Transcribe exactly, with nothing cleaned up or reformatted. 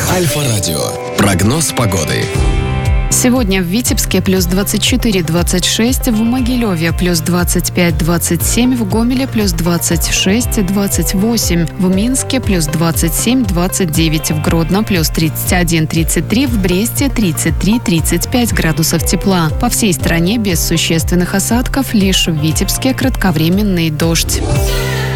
Альфа-радио. Прогноз погоды. Сегодня в Витебске плюс двадцать четыре - двадцать шесть, в Могилеве плюс двадцать пять - двадцать семь, в Гомеле плюс двадцать шесть - двадцать восемь, в Минске плюс двадцать семь - двадцать девять, в Гродно плюс тридцать один - тридцать три, в Бресте тридцать три - тридцать пять градусов тепла. По всей стране без существенных осадков, лишь в Витебске кратковременный дождь.